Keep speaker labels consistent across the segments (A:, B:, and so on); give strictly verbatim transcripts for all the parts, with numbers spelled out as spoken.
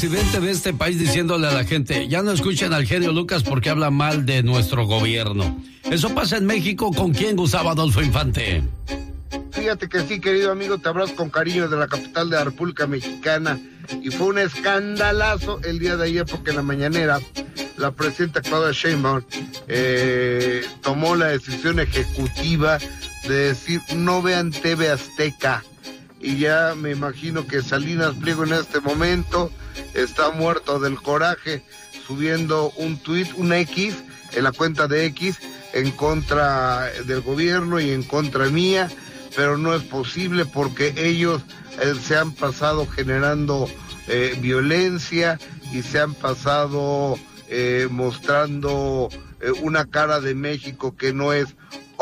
A: presidente de este país diciéndole a la gente, ya no escuchen al genio Lucas porque habla mal de nuestro gobierno. ¿Eso pasa en México? ¿Con quién, Gustavo Adolfo Infante?
B: Fíjate que sí, querido amigo, te abrazo con cariño de la capital de la República Mexicana. Y fue un escandalazo el día de ayer porque en la mañanera la presidenta Claudia Sheinbaum eh, tomó la decisión ejecutiva de decir no vean T V Azteca. Y ya me imagino que Salinas Pliego en este momento está muerto del coraje, subiendo un tuit, un X, en la cuenta de X, en contra del gobierno y en contra mía, pero no es posible porque ellos eh, se han pasado generando eh, violencia y se han pasado eh, mostrando eh, una cara de México que no es.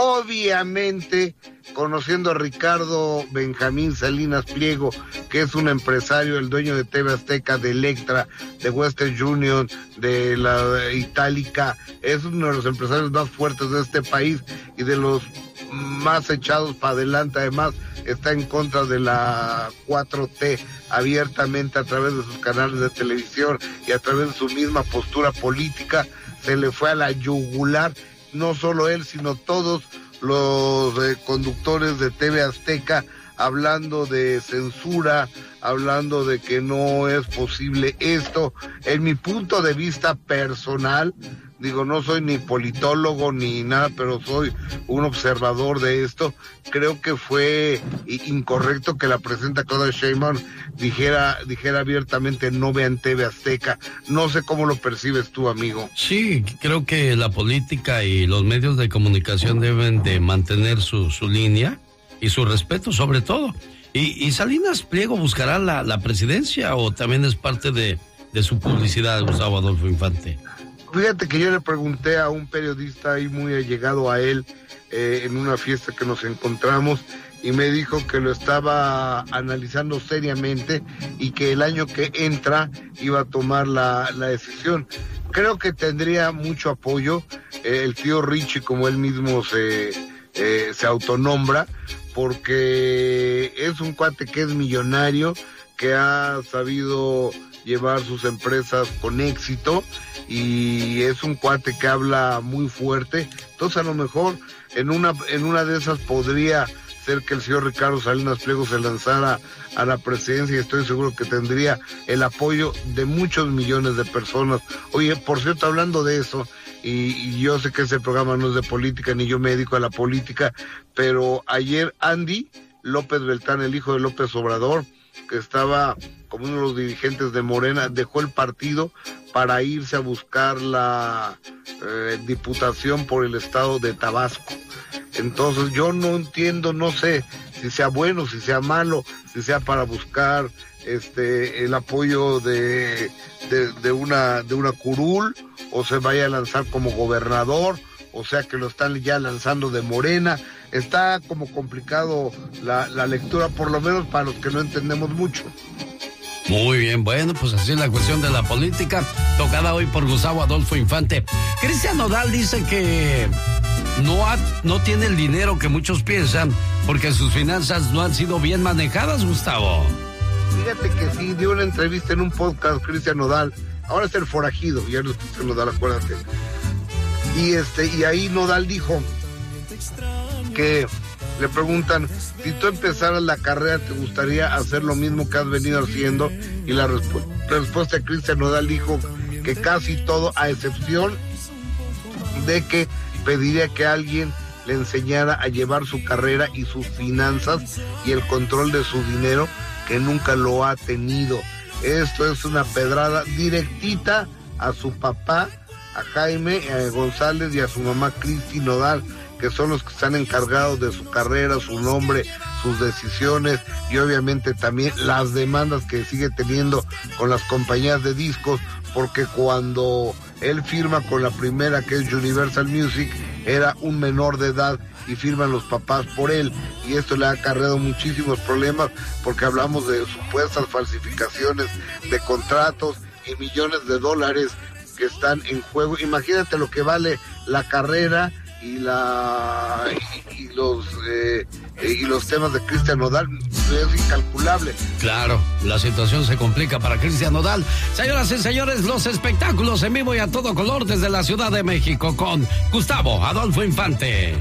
B: Obviamente, conociendo a Ricardo Benjamín Salinas Pliego, que es un empresario, el dueño de T V Azteca, de Electra, de Western Union, de la Itálica, es uno de los empresarios más fuertes de este país y de los más echados para adelante. Además, está en contra de la cuatro T abiertamente a través de sus canales de televisión y a través de su misma postura política. Se le fue a la yugular. No solo él, sino todos los eh, conductores de T V Azteca, hablando de censura, hablando de que no es posible esto. En mi punto de vista personal, digo, no soy ni politólogo ni nada, pero soy un observador de esto. Creo que fue incorrecto que la presidenta Claudia Sheinbaum dijera, dijera abiertamente no vean T V Azteca. No sé cómo lo percibes tú, amigo.
A: Sí, creo que la política y los medios de comunicación deben de mantener su, su línea y su respeto sobre todo. ¿Y, y Salinas Pliego buscará la, la presidencia o también es parte de, de su publicidad, Gustavo Adolfo Infante?
B: Fíjate que yo le pregunté a un periodista ahí muy allegado a él eh, en una fiesta que nos encontramos y me dijo que lo estaba analizando seriamente y que el año que entra iba a tomar la, la decisión. Creo que tendría mucho apoyo eh, el tío Richie, como él mismo se, eh, se autonombra, porque es un cuate que es millonario, que ha sabido llevar sus empresas con éxito y es un cuate que habla muy fuerte. Entonces a lo mejor en una en una de esas podría ser que el señor Ricardo Salinas Pliego se lanzara a la presidencia y estoy seguro que tendría el apoyo de muchos millones de personas. Oye, por cierto, hablando de eso, y, y yo sé que ese programa no es de política ni yo me dedico a la política, pero ayer Andy López Beltrán, el hijo de López Obrador, que estaba como uno de los dirigentes de Morena, dejó el partido para irse a buscar la eh, diputación por el estado de Tabasco. Entonces yo no entiendo, no sé si sea bueno, si sea malo, si sea para buscar este el apoyo de, de, de una de una curul, o se vaya a lanzar como gobernador, o sea que lo están ya lanzando de Morena. Está como complicado la, la lectura, por lo menos para los que no entendemos mucho.
A: Muy bien, bueno, pues así es la cuestión de la política, tocada hoy por Gustavo Adolfo Infante. Cristian Nodal dice que no, ha, no tiene el dinero que muchos piensan porque sus finanzas no han sido bien manejadas, Gustavo.
B: Fíjate que sí, dio una entrevista en un podcast Cristian Nodal, ahora es el forajido, ya no es Cristian Nodal, acuérdate. Y, este, y ahí Nodal dijo que le preguntan, si tú empezaras la carrera, ¿te gustaría hacer lo mismo que has venido haciendo? Y la, respu- la respuesta de Cristian Nodal dijo que casi todo, a excepción de que pediría que alguien le enseñara a llevar su carrera y sus finanzas y el control de su dinero, que nunca lo ha tenido. Esto es una pedrada directita a su papá, a Jaime eh, González, y a su mamá Cristi Nodal, que son los que están encargados de su carrera, su nombre, sus decisiones y obviamente también las demandas que sigue teniendo con las compañías de discos, porque cuando él firma con la primera, que es Universal Music, era un menor de edad y firman los papás por él, y esto le ha acarreado muchísimos problemas porque hablamos de supuestas falsificaciones de contratos y millones de dólares que están en juego. Imagínate lo que vale la carrera y la y, y los eh, y los temas de Cristian Nodal es incalculable.
A: Claro, la situación se complica para Cristian Nodal. Señoras y señores, los espectáculos en vivo y a todo color desde la Ciudad de México con Gustavo Adolfo Infante.